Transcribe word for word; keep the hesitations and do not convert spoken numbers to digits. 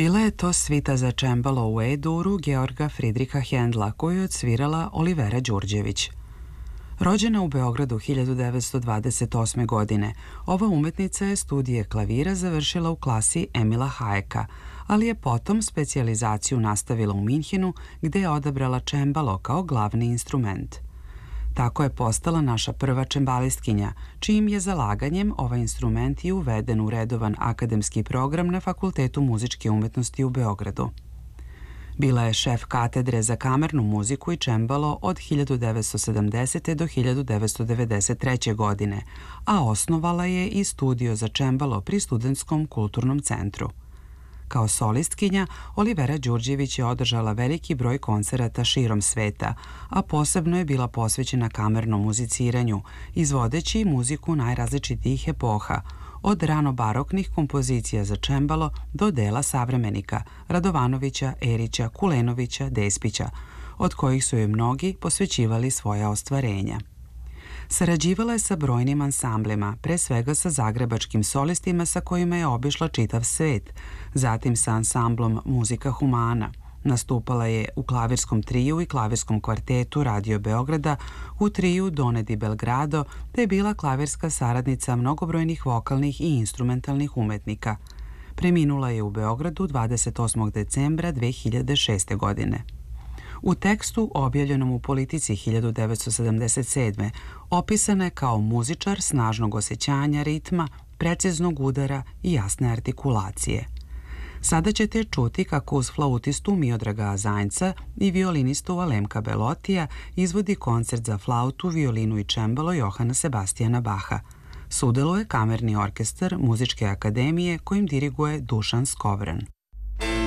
Bila je to svita za čembalo u E-duru Georga Fridriha Hendla, koju je odsvirala Olivera Đurđević. Rođena u Beogradu hiljadu devetsto dvadeset osme. godine, ova umetnica je studije klavira završila u klasi Emila Hayeka, ali je potom specijalizaciju nastavila u Minhenu, gde je odabrala čembalo kao glavni instrument. Tako je postala naša prva čembalistkinja, čijim je zalaganjem ovaj instrument i uveden u redovan akademski program na Fakultetu muzičke umetnosti u Beogradu. Bila je šef katedre za kamernu muziku i čembalo od hiljadu devetsto sedamdesete. do hiljadu devetsto devedeset treće. godine, a osnovala je i studio za čembalo pri Studentskom kulturnom centru. Kao solistkinja, Olivera Đurđević je održala veliki broj koncerata širom sveta, a posebno je bila posvećena kamernom muziciranju, izvodeći muziku najrazličitijih epoha, od rano-baroknih kompozicija za čembalo do dela savremenika Radovanovića, Erića, Kulenovića, Despića, od kojih su joj mnogi posvećivali svoja ostvarenja. Sarađivala je sa brojnim ansamblima, pre svega sa zagrebačkim solistima sa kojima je obišla čitav svet, zatim sa ansamblom Muzika Humana. Nastupala je u klavirskom triju i klavirskom kvartetu Radio Beograda, u triju Done di Belgrado, te je bila klavirska saradnica mnogobrojnih vokalnih i instrumentalnih umetnika. Preminula je u Beogradu dvadeset osmog decembra dve hiljade šeste. godine. U tekstu objavljenom u Politici hiljadu devetsto sedamdeset sedme. opisana je kao muzičar snažnog osjećanja ritma, preciznog udara i jasne artikulacije. Sada ćete čuti kako uz flautistu Miodraga Zainca i violinistu Alemka Belotija izvodi koncert za flautu, violinu i čembalo Johana Sebastijana Baha. Sudeluje kamerni orkestar Muzičke akademije kojim diriguje Dušan Skovran.